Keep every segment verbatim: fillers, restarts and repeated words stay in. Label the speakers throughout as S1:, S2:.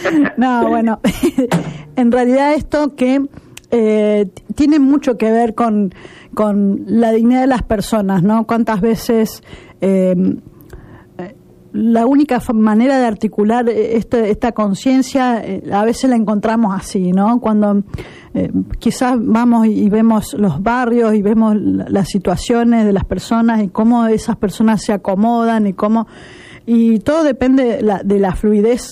S1: No, bueno, en realidad esto que eh, tiene mucho que ver con, con la dignidad de las personas, ¿no? Cuántas veces eh, la única manera de articular este, esta conciencia eh, a veces la encontramos así, ¿no? Cuando eh, quizás vamos y vemos los barrios y vemos la, las situaciones de las personas y cómo esas personas se acomodan y cómo... Y todo depende de la, de la fluidez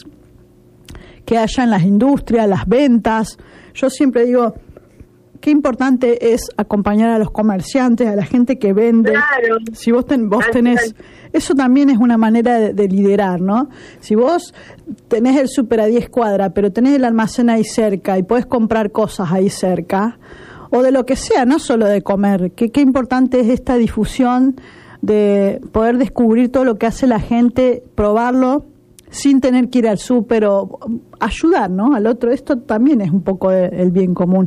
S1: que haya en las industrias, las ventas. Yo siempre digo, qué importante es acompañar a los comerciantes, a la gente que vende.
S2: Claro.
S1: Si vos, ten, vos tenés... Eso también es una manera de, de liderar, ¿no? Si vos tenés el súper a diez cuadras, pero tenés el almacén ahí cerca y podés comprar cosas ahí cerca, o de lo que sea, no solo de comer, que qué importante es esta difusión de poder descubrir todo lo que hace la gente, probarlo sin tener que ir al súper o ayudar, ¿no? Al otro. Esto también es un poco el, el bien común.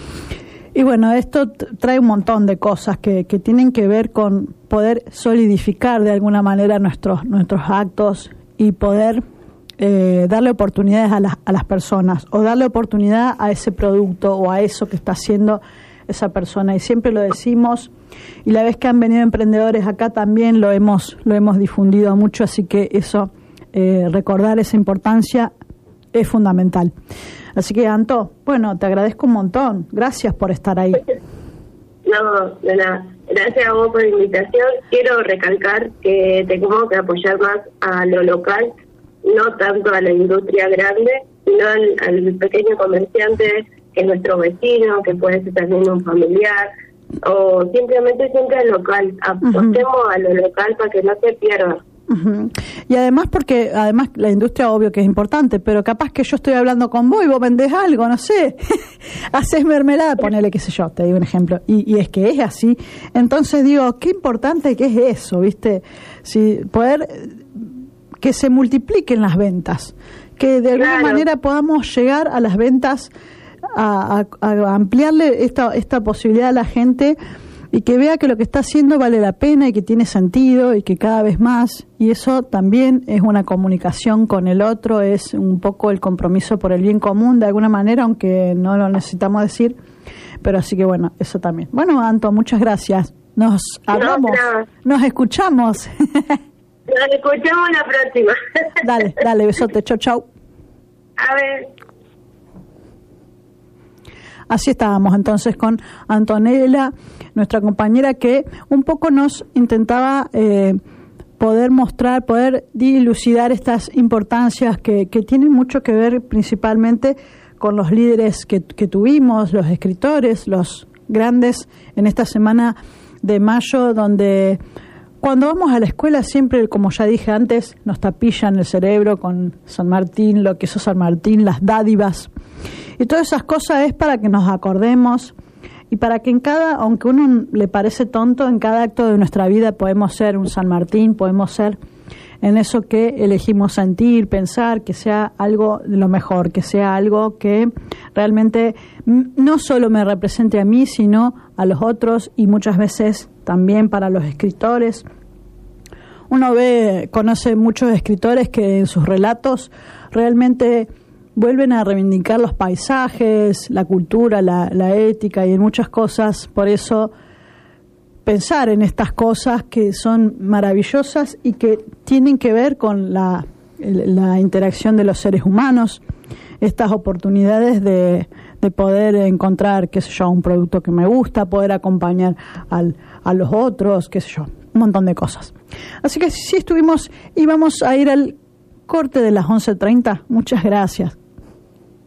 S1: Y bueno, esto trae un montón de cosas que, que tienen que ver con poder solidificar de alguna manera nuestros nuestros actos y poder eh, darle oportunidades a las, a las personas o darle oportunidad a ese producto o a eso que está haciendo esa persona. Y siempre lo decimos, y la vez que han venido emprendedores acá también lo hemos lo hemos difundido mucho, así que eso, eh, recordar esa importancia es fundamental. Así que, Anto, bueno, te agradezco un montón. Gracias por estar ahí.
S2: No, de nada. Gracias a vos por la invitación. Quiero recalcar que tenemos que apoyar más a lo local, no tanto a la industria grande, sino al, al pequeño comerciante que es nuestro vecino, que puede ser también un familiar, o simplemente siempre al local. Apostemos uh-huh. a lo local para que no se pierda.
S1: Uh-huh. Y además porque además la industria obvio que es importante, pero capaz que yo estoy hablando con vos y vos vendés algo, no sé, haces mermelada, ponele, qué sé yo, te digo un ejemplo, y, y es que es así. Entonces digo, qué importante que es eso, ¿viste? Si poder que se multipliquen las ventas, que de alguna
S2: claro.
S1: manera podamos llegar a las ventas, a, a, a ampliarle esta esta posibilidad a la gente y que vea que lo que está haciendo vale la pena y que tiene sentido y que cada vez más, y eso también es una comunicación con el otro, es un poco el compromiso por el bien común de alguna manera, aunque no lo necesitamos decir, pero así que bueno, eso también. Bueno, Anto, muchas gracias. Nos hablamos, no, no. nos escuchamos.
S2: Nos escuchamos la próxima.
S1: Dale, dale, besote, chau, chau.
S2: A ver.
S1: Así estábamos entonces con Antonella, nuestra compañera, que un poco nos intentaba eh, poder mostrar, poder dilucidar estas importancias que, que tienen mucho que ver principalmente con los líderes que, que tuvimos, los escritores, los grandes, en esta semana de mayo, donde cuando vamos a la escuela siempre, como ya dije antes, nos tapillan el cerebro con San Martín, lo que hizo San Martín, las dádivas. Y todas esas cosas es para que nos acordemos y para que en cada, aunque uno le parece tonto, en cada acto de nuestra vida podemos ser un San Martín, podemos ser en eso que elegimos sentir, pensar, que sea algo de lo mejor, que sea algo que realmente no solo me represente a mí, sino a los otros y muchas veces también para los escritores. Uno ve, conoce muchos escritores que en sus relatos realmente vuelven a reivindicar los paisajes, la cultura, la, la ética y en muchas cosas. Por eso pensar en estas cosas que son maravillosas y que tienen que ver con la, la interacción de los seres humanos, estas oportunidades de, de poder encontrar, qué sé yo, un producto que me gusta, poder acompañar al, a los otros, qué sé yo, un montón de cosas. Así que sí estuvimos y vamos a ir al corte de las once treinta. Muchas gracias.